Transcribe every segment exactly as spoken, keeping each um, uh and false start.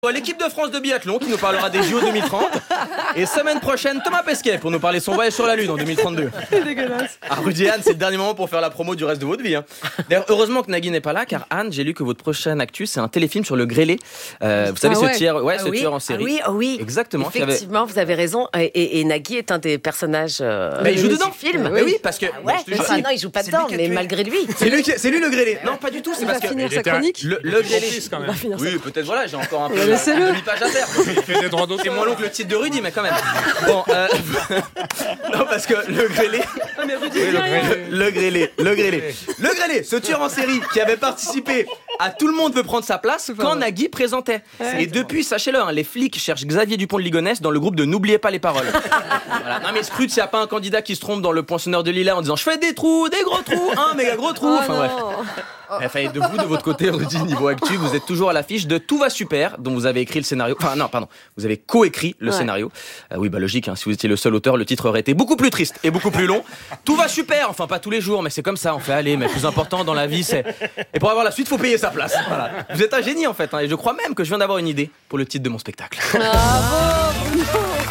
L'équipe de France de biathlon qui nous parlera des J O deux mille trente. Et semaine prochaine, Thomas Pesquet pour nous parler de son voyage sur la Lune en deux mille trente-deux. C'est dégueulasse. Ah, Rudy et Anne, c'est le dernier moment pour faire la promo du reste de votre vie. Hein. D'ailleurs, heureusement que Nagui n'est pas là, car Anne, j'ai lu que votre prochaine actu, c'est un téléfilm sur le grêlé. Euh, vous savez, ah ouais. ce, tueur, ouais, Ah ce oui. tueur en série. Ah oui, ah oui. Exactement. Effectivement, avait... vous avez raison. Et, et, et Nagui est un des personnages euh, bah, il joue du dedans. film. Mais oui, parce que. Ah ouais. je te Enfin, jure, non, il joue pas c'est dedans, lui qui a mais tué. malgré lui. C'est lui, qui... c'est lui le grêlé. Non, pas du tout. C'est Il parce va que. finir sa chronique. Le, le grêlé. Il va finir sa Oui, peut-être voilà, j'ai encore un peu. Laissez-le. une demi-page à faire. C'est moins long que le titre de Rudy, mais quand même. Bon, euh... non, parce que le grêlé. Ah, mais Rudy, Oui, dis le, rien. grêlé, le grêlé, le grêlé, le grêlé, ce tueur en série qui avait participé à Tout le monde veut prendre sa place quand Nagui présentait. Ouais. Et depuis, sachez-le, hein, les flics cherchent Xavier Dupont de Ligonnès dans le groupe de N'oubliez pas les paroles. Voilà. Non mais Scrut, s'il n'y a pas un candidat qui se trompe dans le poinçonneur de Lila en disant je fais des trous, des gros trous, un méga gros trou. Oh, Enfin bref. non. Enfin, et de vous, de votre côté, Rudy, niveau actu, vous êtes toujours à l'affiche de Tout va super, dont vous avez écrit le scénario. Enfin, non, pardon, vous avez coécrit le Ouais. scénario. Euh, oui, bah logique, hein, si vous étiez le seul auteur, le titre aurait été beaucoup plus triste et beaucoup plus long. Tout va super, enfin pas tous les jours, mais c'est comme ça, on fait aller. Mais le plus important dans la vie, c'est. Et pour avoir la suite, faut payer sa place. Voilà. Vous êtes un génie en fait, hein, et je crois même que je viens d'avoir une idée pour le titre de mon spectacle. Bravo, Bruno.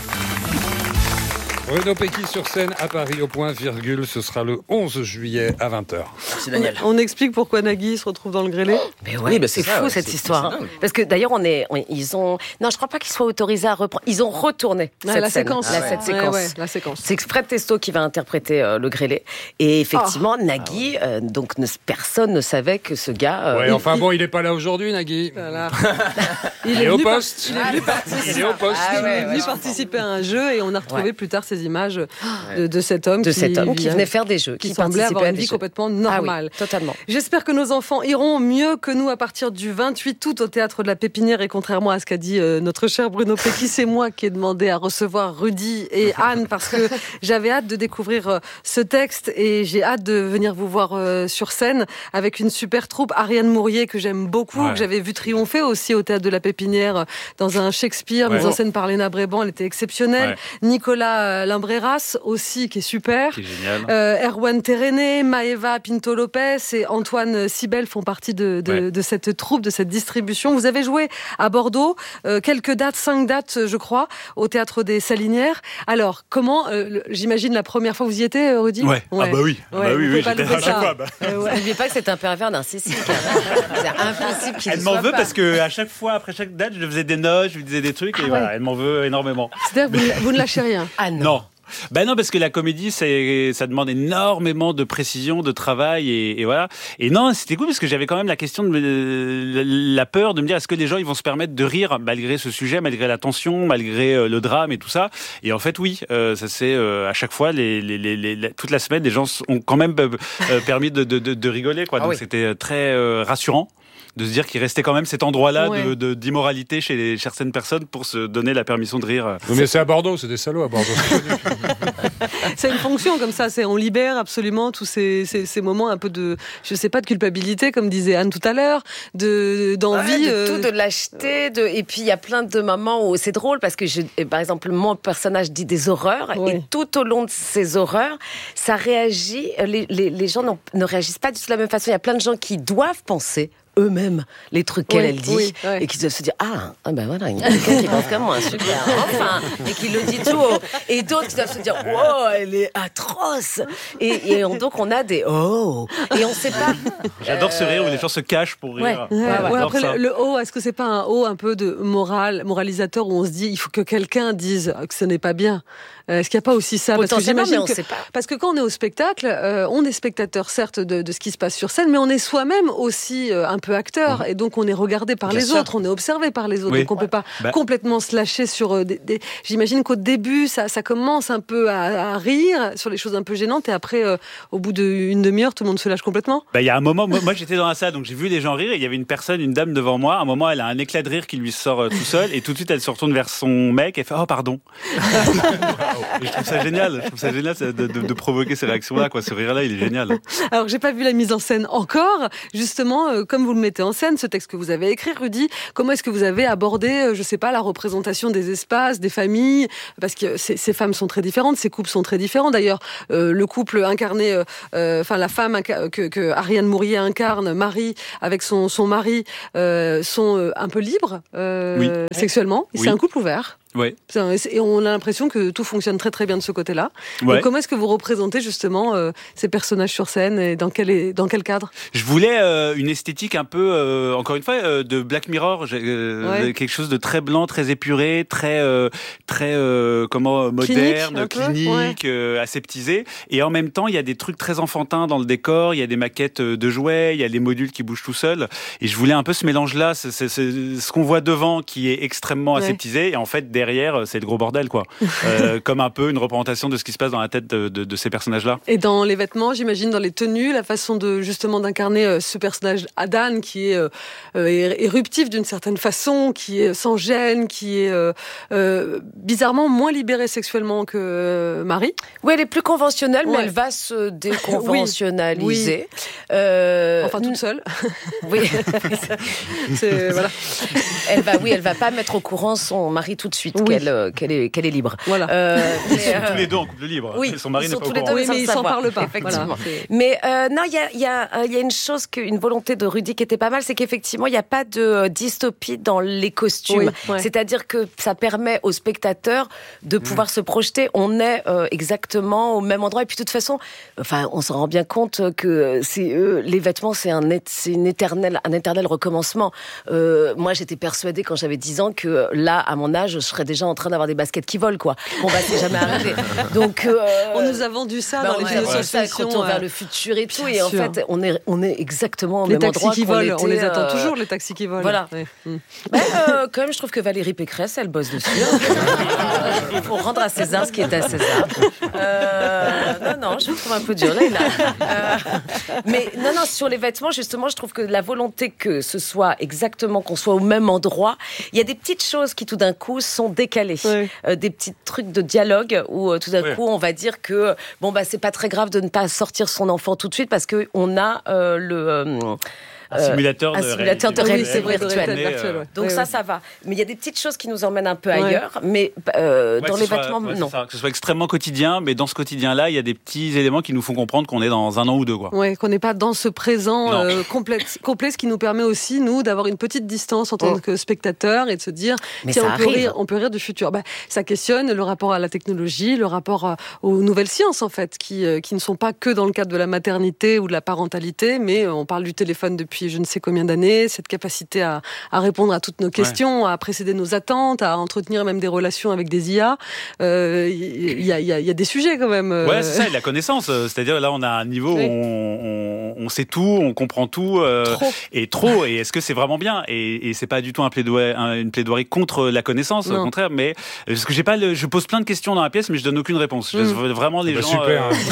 Bruno Pecky sur scène à Paris au point virgule, ce sera le onze juillet à vingt heures. Merci Daniel. On explique pourquoi Nagui se retrouve dans le grêlé. Mais ouais, Oui, bah, c'est c'est ça, fou ouais, cette c'est- histoire. c'est dingue. Parce que d'ailleurs, on est, on- ils ont. Non, je crois pas qu'ils soient autorisés à reprendre. Ils ont retourné Ah, cette la scène, séquence. la- Ouais, cette ouais, séquence. ouais, la séquence. C'est Fred Testo qui va interpréter euh, le grêlé. Et effectivement, Nagui, euh, donc ne- personne ne savait que ce gars. euh, Ouais, il- enfin bon, il est pas là aujourd'hui, Nagui. Voilà. Il est au venu par- poste. Il est venu participer. Il est au poste. Ah Il est ouais, venu ouais, participer à un jeu et on a retrouvé Ouais. plus tard ces images de, de cet homme de qui, cet homme qui venait faire des jeux, qui qui, semblait participait avoir à une des vie jeux. complètement Ah oui, normale. totalement. J'espère que nos enfants iront mieux que nous à partir du vingt-huit août au Théâtre de la Pépinière. Et contrairement à ce qu'a dit euh, notre cher Bruno Pecky, c'est moi qui ai demandé à recevoir Rudy et Anne parce que j'avais hâte de découvrir euh, ce texte et j'ai hâte de venir vous voir euh, sur scène avec une super troupe. Ariane Mourier que j'aime beaucoup, Ouais. que j'avais vu triompher aussi au Théâtre de la Pépinière euh, dans un Shakespeare, Ouais. mise en scène par Léna Bréban. Elle était exceptionnelle. Ouais. Nicolas euh, Limbreras aussi qui est super. C'est génial. Euh, Erwan Terené, Maeva Pinto-Lopez et Antoine Sibel font partie de, de, Ouais. de cette troupe, de cette distribution. Vous avez joué à Bordeaux, euh, quelques dates, cinq dates, je crois, au Théâtre des Salinières. Alors, comment, euh, le- j'imagine la première fois vous y étiez, euh, Rudy ? Ouais. Ah bah oui. Ah Ouais, bah vous oui, pouvez oui, pas j'étais louper à chaque ça. fois. Bah. Euh, ouais. N'oubliez pas que c'est un pervers narcissique. C'est impossible qu'il Elle ne m'en soit veut pas. parce que à chaque fois, après chaque date, je lui faisais des notes, je lui disais des trucs et Ah voilà, ouais. elle m'en veut énormément. C'est-à-dire que vous, ne- vous ne lâchez rien. Ah non. Non. Ben non, parce que la comédie, c'est, ça demande énormément de précision, de travail, et, et voilà. Et non, c'était cool parce que j'avais quand même la question de me- la peur de me dire est-ce que les gens ils vont se permettre de rire malgré ce sujet, malgré la tension, malgré euh, le drame et tout ça. Et en fait, oui, euh, ça c'est euh, à chaque fois, les, les, les, les- toute la semaine, les gens ont quand même euh, permis de, de, de, de rigoler, quoi. Ah Donc oui. c'était très euh, rassurant de se dire qu'il restait quand même cet endroit-là Ouais. de, de, d'immoralité chez les, certaines personnes pour se donner la permission de rire. Oui, mais c'est à Bordeaux, c'est des salauds à Bordeaux. C'est une fonction comme ça, c'est on libère absolument tous ces, ces, ces moments un peu de, je sais pas, de culpabilité, comme disait Anne tout à l'heure, de d'envie. Ouais, de euh, tout, de lâcheté, de... et puis il y a plein de moments où c'est drôle parce que je... et par exemple mon personnage dit des horreurs Ouais. et tout au long de ces horreurs, ça réagit. Les, les, les gens n'ont- ne réagissent pas du tout de la même façon. Il y a plein de gens qui doivent penser eux-mêmes les trucs qu'elle Oui, elle dit oui, ouais. et qui doivent se dire ah, ah ben voilà, il y a quelqu'un qui pense comme moi, super, enfin, et qui le dit tout haut. Et d'autres qui doivent se dire wow, elle est atroce. Et, et on- donc on a des oh, et on sait pas. J'adore ce rire où les gens se cachent pour Ouais. rire. Ouais, Ouais, ouais. ouais, J'adore après ça. le, le haut, est-ce que c'est pas un haut un peu de moral, moralisateur où on se dit il faut que quelqu'un dise que ce n'est pas bien. Euh, Est-ce qu'il n'y a pas aussi ça? Parce que Potentiellement, j'imagine mais on que- sait pas. Parce que quand on est au spectacle, euh, on est spectateur certes de, de ce qui se passe sur scène, mais on est soi-même aussi euh, un peu acteur, et donc on est regardé par Bien les sûr. autres, on est observé par les autres, Oui. donc on peut pas Bah. complètement se lâcher sur euh, des, des- J'imagine qu'au début, ça, ça commence un peu à, à rire sur les choses un peu gênantes, et après, euh, au bout d'une demi-heure, tout le monde se lâche complètement. Bah, il y a un moment, moi, moi, j'étais dans la salle, donc j'ai vu les gens rire, et il y avait une personne, une dame devant moi. À un moment, elle a un éclat de rire qui lui sort euh, tout seul, et tout de suite, elle se retourne vers son mec, et fait oh pardon. Et je trouve ça génial, je trouve ça génial de, de, de provoquer ces réactions-là, quoi. Ce rire-là, il est génial. Alors, j'ai pas vu la mise en scène encore. Justement, euh, comme vous vous le mettez en scène, ce texte que vous avez écrit, Rudy, comment est-ce que vous avez abordé, je sais pas, la représentation des espaces, des familles, parce que ces, ces femmes sont très différentes, ces couples sont très différents. D'ailleurs, euh, le couple incarné, enfin euh, euh, la femme inca- que, que Ariane Mourier incarne, Marie, avec son, son mari, euh, sont euh, un peu libres euh, oui. sexuellement. Oui. C'est un couple ouvert. Ouais. Et on a l'impression que tout fonctionne très très bien de ce côté-là. Ouais. Donc comment est-ce que vous représentez justement euh, ces personnages sur scène et dans quel, dans quel cadre ? Je voulais euh, une esthétique un peu, euh, encore une fois, euh, de Black Mirror, euh, ouais. quelque chose de très blanc, très épuré, très, euh, très euh, comment moderne, clinique, clinique ouais. euh, aseptisé. Et en même temps, il y a des trucs très enfantins dans le décor. Il y a des maquettes de jouets, il y a des modules qui bougent tout seuls. Et je voulais un peu ce mélange-là, c'est, c'est, c'est ce qu'on voit devant qui est extrêmement ouais. aseptisé, et en fait derrière, c'est le gros bordel, quoi. euh, comme un peu une représentation de ce qui se passe dans la tête de, de, de ces personnages-là. Et dans les vêtements, j'imagine, dans les tenues, la façon de justement d'incarner euh, ce personnage Adan qui est euh, euh, éruptif d'une certaine façon, qui est sans gêne, qui est euh, euh, bizarrement moins libérée sexuellement que euh, Marie. Oui, elle est plus conventionnelle, ouais. mais elle va se déconventionnaliser. Oui. Euh, enfin, toute seule. Oui. c'est, voilà. Elle va, oui, elle va pas mettre au courant son mari tout de suite oui. qu'elle Qu'elle est, qu'elle est libre. Voilà. Euh, mais, ils sont euh, tous les deux en couple libre. Oui, son mari ils n'est sont pas tous au les courant. deux, oui, mais ils s'en parlent pas. Effectivement. Voilà. Mais euh, non, il y a, y, a, y a une chose, que, une volonté de Rudy qui était pas mal, c'est qu'effectivement, il n'y a pas de dystopie dans les costumes. Oui, ouais. C'est-à-dire que ça permet aux spectateurs de pouvoir mmh. se projeter. On est euh, exactement au même endroit. Et puis, de toute façon, enfin, on s'en rend bien compte que c'est, euh, les vêtements, c'est un, c'est une éternel, un éternel recommencement. Euh, moi, j'étais persuadée quand j'avais dix ans que là, à mon âge, je serais déjà en train d'avoir des baskets qui volent, quoi. Bon, bah, c'est jamais arrivé. Donc, euh, on nous a vendu ça bah, dans les films de science-fiction. Retour vers le futur et tout. Et en fait, on est, on est exactement au les même endroit. Les taxis qui volent, était, on les attend euh... toujours, les taxis qui volent. Voilà. Ouais. Mmh. Bah, euh, quand même, je trouve que Valérie Pécresse, elle bosse dessus. Il faut rendre à César ce qui est à César. Euh, non, non, je trouve un peu dur, là. là. Euh, mais non, non, sur les vêtements, justement, je trouve que la volonté que ce soit exactement, qu'on soit au même endroit, il y a des petites choses qui, tout d'un coup, sont décalées. Ouais. Euh, des petits trucs de dialogue où, euh, tout d'un ouais. coup, on va dire que, bon, bah, c'est pas très grave de ne pas sortir son enfant tout de suite parce qu'on a euh, le... Euh, Un simulateur, un de, simulateur de réalité, oui, virtuelle. réalité virtuelle. Ouais. Donc ouais, ça, ouais. ça va. Mais il y a des petites choses qui nous emmènent un peu ailleurs. Ouais. Mais euh, ouais, dans les soit, vêtements, ouais, non. Ça, que ce soit extrêmement quotidien, mais dans ce quotidien-là, il y a des petits éléments qui nous font comprendre qu'on est dans un an ou deux, quoi. Ouais, qu'on n'est pas dans ce présent euh, complet, complet, ce qui nous permet aussi, nous, d'avoir une petite distance en tant oh. que spectateur et de se dire, mais tiens, ça on peut, rire, on peut rire du futur. Bah, ça questionne le rapport à la technologie, le rapport à, aux nouvelles sciences, en fait, qui, euh, qui ne sont pas que dans le cadre de la maternité ou de la parentalité, mais on parle du téléphone depuis je ne sais combien d'années, cette capacité À, à répondre à toutes nos questions, ouais. à précéder nos attentes, à entretenir même des relations avec des I A. Il euh, y, y, a, y, a, y a des sujets quand même. Euh... Ouais, c'est ça, et la connaissance. C'est-à-dire là, on a un niveau oui. où on, on, on sait tout, on comprend tout. Euh, trop. Et trop. Et est-ce que c'est vraiment bien ? Et, et c'est pas du tout un plaidoyer, un, une plaidoirie contre la connaissance, non. au contraire. Mais parce que j'ai pas, le, je pose plein de questions dans la pièce, mais je donne aucune réponse. Mm. Je, vraiment les bah, gens. Super. Euh...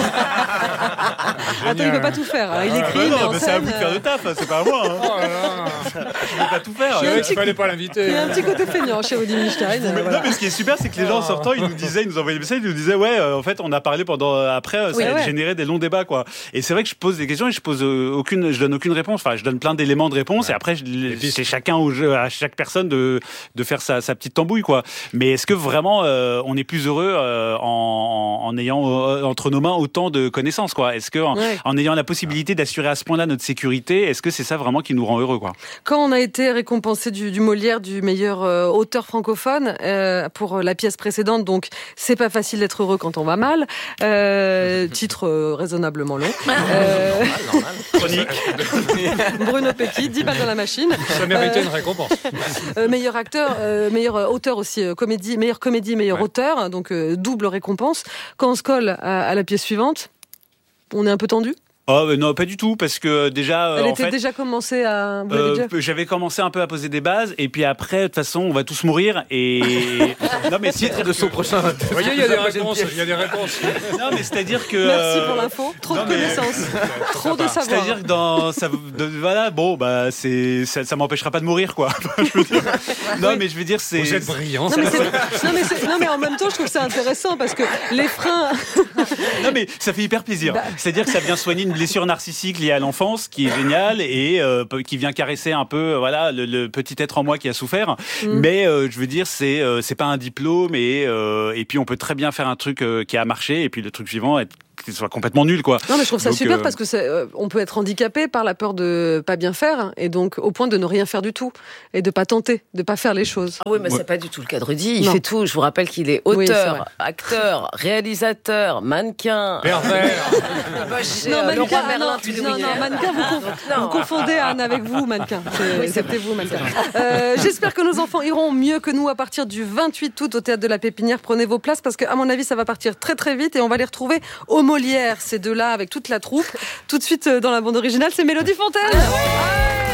Attends, il peut pas tout faire. Hein. Il écrit, ah, non, mais en mais scène, c'est à vous de faire le taf, c'est pas à moi. Hein. Oh là là. Je peux pas tout faire. Il ouais, fallait pas l'inviter. Il y a un petit côté feignant chez Rudy Milstein. Mais, voilà. Non, mais ce qui est super, c'est que les gens en sortant, ils nous disaient, ils nous envoyaient des messages, ils nous disaient, ouais, euh, en fait, on a parlé pendant. Après, ça oui, a ouais. généré des longs débats, quoi. Et c'est vrai que je pose des questions et je pose euh, aucune, je donne aucune réponse. Enfin, je donne plein d'éléments de réponse ouais. et après, je, et c'est chacun au jeu, à chaque personne de de faire sa, sa petite tambouille, quoi. Mais est-ce que vraiment, euh, on est plus heureux euh, en, en ayant euh, entre nos mains autant de connaissances, quoi ? Est-ce que en, ouais. en ayant la possibilité d'assurer à ce point-là notre sécurité, est-ce que c'est ça vraiment qui nous rend heureux, quoi ? Quand on a été récompensé du, du Molière du meilleur euh, auteur francophone euh, pour la pièce précédente, donc c'est pas facile d'être heureux quand on va mal. Euh, titre euh, raisonnablement long. Euh... Chronique. Bruno Pecky, dix balles dans la machine. Ça méritait euh, une récompense. Euh, meilleur acteur, euh, meilleur auteur aussi, euh, comédie, meilleure comédie, meilleur ouais. auteur, donc euh, double récompense. Quand on se colle à, à la pièce suivante, on est un peu tendu. Oh non, pas du tout, parce que déjà... Elle euh, était en fait, déjà commencé à... Vous euh, déjà j'avais commencé un peu à poser des bases, et puis après, de toute façon, on va tous mourir, et... non, mais si... de son prochain... Vous voyez, il y a des réponses, il y a des réponses. Non, mais c'est-à-dire que... Merci euh... pour l'info. Trop non, de connaissances. Mais... Trop de savoir. C'est-à-dire que dans... Ça, de, voilà, bon, bah, c'est, ça, ça m'empêchera pas de mourir, quoi. Je veux dire. Non, oui. mais je veux dire, c'est... Vous êtes brillant. Non, mais, non, mais c'est... non, mais en même temps, je trouve ça intéressant, parce que les freins... non, mais ça fait hyper plaisir. Bah... C'est-à-dire que ça vient soigner une, blessure narcissique liée à l'enfance qui est géniale et euh, qui vient caresser un peu euh, voilà le, le petit être en moi qui a souffert. Mm. Mais euh, je veux dire, c'est euh, c'est pas un diplôme et euh, et puis on peut très bien faire un truc euh, qui a marché et puis le truc suivant être que ce soit complètement nul, quoi. Non, mais je trouve ça donc, super euh... parce que c'est, euh, on peut être handicapé par la peur de pas bien faire et donc au point de ne rien faire du tout et de pas tenter, de pas faire les choses. Ah oui, mais ouais. c'est pas du tout le cas de Rudy. Il non. fait tout. Je vous rappelle qu'il est auteur, oui, acteur, réalisateur, mannequin. Pervers. Non, mannequin, Leroy Merlin, tu non, non, mannequin, vous, conf... vous confondez Anne avec vous, mannequin. C'est, oui, c'était vous, mannequin. Euh, j'espère que nos enfants iront mieux que nous à partir du vingt-huit août au Théâtre de la Pépinière. Prenez vos places parce que, à mon avis, ça va partir très très vite et on va les retrouver au Molière. C'est de là avec toute la troupe. Tout de suite dans la bande originale, c'est Mélodie Fontaine. Ah ouais,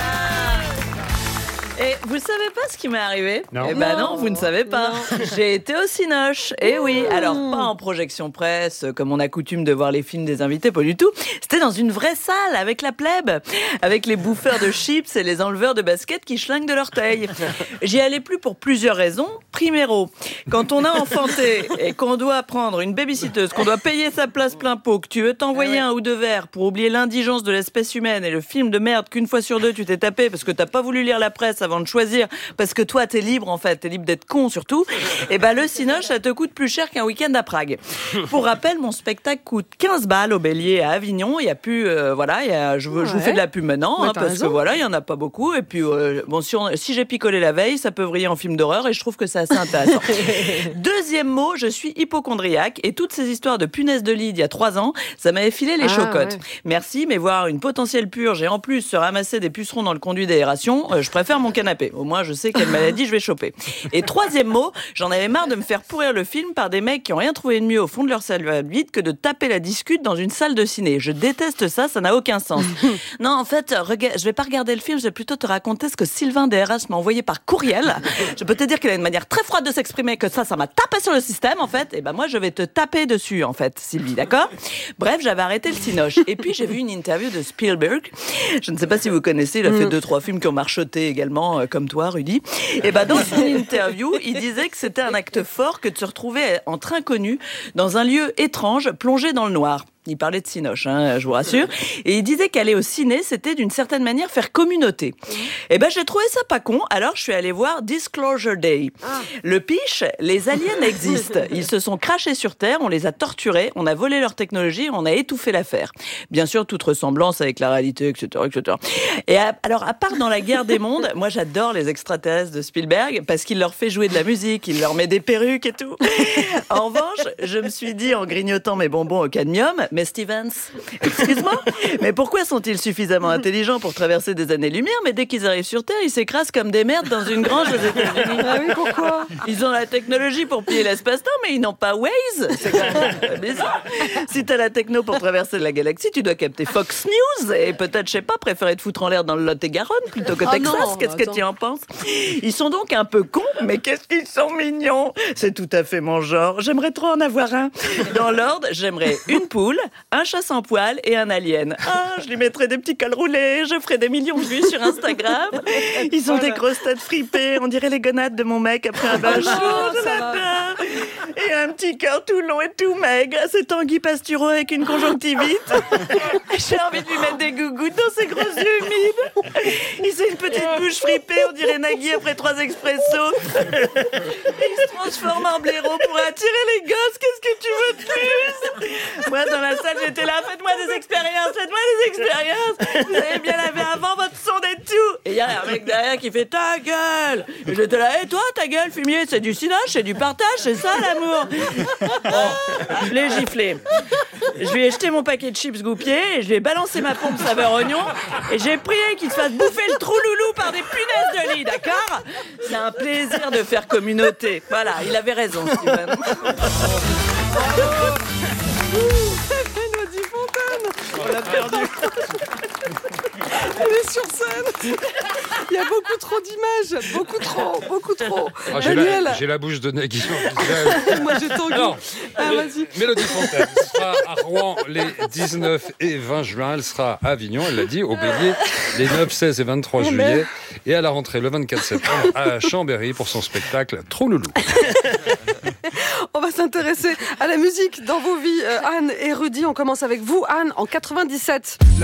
et vous ne savez pas ce qui m'est arrivé? Non. Eh ben non. non, vous ne savez pas. Non. J'ai été au Cinoche. Et oui, alors pas en projection presse, comme on a coutume de voir les films des invités, pas du tout. C'était dans une vraie salle, avec la plèbe, avec les bouffeurs de chips et les enleveurs de baskets qui schlinguent de l'orteil. J'y allais plus pour plusieurs raisons. Primero, quand on a enfanté et qu'on doit prendre une babysitteuse, qu'on doit payer sa place plein pot, que tu veux t'envoyer ah ouais. un ou deux verres pour oublier l'indigence de l'espèce humaine et le film de merde qu'une fois sur deux tu t'es tapé parce que t'as pas voulu lire la presse avant de choisir, parce que toi t'es libre en fait, t'es libre d'être con surtout, et ben le Cinoche ça te coûte plus cher qu'un week-end à Prague. Pour rappel, mon spectacle coûte quinze balles au Bélier à Avignon. Il y a plus, euh, voilà, il y a, je, ouais. je vous fais de la pub maintenant, hein, parce raison. que voilà, il y en a pas beaucoup. Et puis euh, bon, si, on, si j'ai picolé la veille, ça peut vriller en film d'horreur, et je trouve que c'est assez intéressant. Deuxième mot, je suis hypochondriaque, et toutes ces histoires de punaises de lit il y a trois ans, ça m'avait filé les ah, chocottes. Ouais. Merci, mais voir une potentielle purge et en plus se ramasser des pucerons dans le conduit d'aération, euh, je préfère mon canapé. Au moins, je sais quelle maladie je vais choper. Et troisième mot, j'en avais marre de me faire pourrir le film par des mecs qui ont rien trouvé de mieux au fond de leur salle vide que de taper la discute dans une salle de ciné. Je déteste ça, ça n'a aucun sens. Non, en fait, rega- je vais pas regarder le film, je vais plutôt te raconter ce que Sylvain D R H m'a envoyé par courriel. Je peux te dire qu'il a une manière très froide de s'exprimer, que ça, ça m'a tapé sur le système, en fait. Et ben moi, je vais te taper dessus, en fait, Sylvie, d'accord? Bref, j'avais arrêté le Cinoche. Et puis, j'ai vu une interview de Spielberg. Je ne sais pas si vous connaissez, il a fait deux, trois films qui ont marchoté également, euh, comme toi, Rudy. Et ben dans son interview, il disait que c'était un acte fort que de se retrouver entre inconnus dans un lieu étrange, plongé dans le noir. Il parlait de Cinoche, hein, je vous rassure. Et il disait qu'aller au ciné, c'était d'une certaine manière faire communauté. Et ben j'ai trouvé ça pas con, alors je suis allée voir Disclosure Day. Ah. Le pitch, les aliens existent. Ils se sont crachés sur Terre, on les a torturés, on a volé leur technologie, on a étouffé l'affaire. Bien sûr, toute ressemblance avec la réalité, et cetera, et cetera. Et à, alors, à part dans La Guerre des Mondes, moi j'adore les extraterrestres de Spielberg parce qu'il leur fait jouer de la musique, il leur met des perruques et tout. En revanche, je me suis dit en grignotant mes bonbons au cadmium, mais Stevens, excuse-moi, mais pourquoi sont-ils suffisamment intelligents pour traverser des années-lumière, mais dès qu'ils arrivent sur Terre, ils s'écrasent comme des merdes dans une grange aux États-Unis? Ah oui, pourquoi? Ils ont la technologie pour piller l'espace-temps, mais ils n'ont pas Waze. C'est quand même bizarre. Si t'as la techno pour traverser la galaxie, tu dois capter Fox News et peut-être, je sais pas, préférer te foutre en l'air dans le Lot-et-Garonne plutôt que Texas. Oh non, qu'est-ce attends. que tu en penses? Ils sont donc un peu cons, mais qu'est-ce qu'ils sont mignons. C'est tout à fait mon genre. J'aimerais trop en avoir un. Dans l'ordre, j'aimerais une poule, un chat sans poil et un alien. Ah, je lui mettrais des petits cols roulés, je ferais des millions de vues sur Instagram. Ils ont voilà. des grosses têtes fripées, on dirait les gonades de mon mec après un bain chaud, je l'adore. Et un petit cœur tout long et tout maigre, c'est Tanguy Pastureau avec une conjonctivite. J'ai envie de lui mettre des gougouttes dans ses gros yeux humides. Il a une petite bouche fripée, on dirait Nagui après trois expressos. Il se transforme en blaireau pour attirer les gosses, qu'est-ce que tu veux de plus? Moi, dans la salle, j'étais là, faites-moi des expériences, faites-moi des expériences. Vous avez bien lavé avant votre sonde et tout. Et il y a un mec derrière qui fait ta gueule. Et j'étais là, et toi, ta gueule, fumier, c'est du Cinoche, c'est du partage, c'est ça l'amour. Bon, je l'ai giflé. Je lui ai jeté mon paquet de chips Goupier et je lui ai balancé ma pompe saveur oignon et j'ai prié qu'il se fasse bouffer le trou loulou par des punaises de lit, d'accord? C'est un plaisir de faire communauté. Voilà, il avait raison, Steven. Mélodie Fontaine. On l'a perdu. Elle est sur scène. Il y a beaucoup trop d'images, beaucoup trop, beaucoup trop. Ah, j'ai, Daniel, la, j'ai la bouche de Nagui. moi j'ai Tanguy. Alors, Ah, vas-y. Mélodie Fontaine sera à Rouen les dix-neuf et vingt juin. Elle sera à Avignon, elle l'a dit, au Bélier les neuf, seize et vingt-trois Oh, juillet. merde. Et à la rentrée le vingt-quatre septembre à Chambéry pour son spectacle Trop Loulou. On va s'intéresser à la musique dans vos vies, euh, Anne et Rudy. On commence avec vous, Anne, en quatre-vingt-dix-sept.